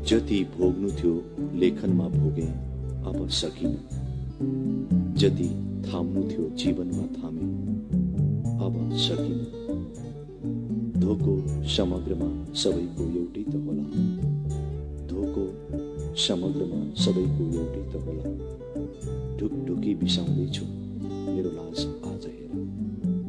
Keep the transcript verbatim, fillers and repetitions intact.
जति भोग्नु थियो लेखनमा भोगे, अब सकिन। जति थाम्नु थियो जीवनमा थामे, अब सकिन। धोको समग्रमा सबैको एउटै त होला, धोको समग्रमा सबैको एउटै त होला। ढुकढुकी बिसाउँदैछु मेरो लास आज हेर।